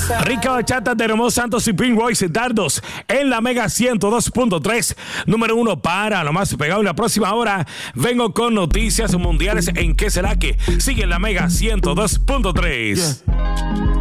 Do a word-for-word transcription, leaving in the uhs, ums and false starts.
Rica bachata de Romeo Santos y Pink Royce Dardos en la Mega ciento dos punto tres. Número uno para lo más pegado. En la próxima hora vengo con noticias mundiales en qué será que sigue en la Mega ciento dos punto tres. Yeah.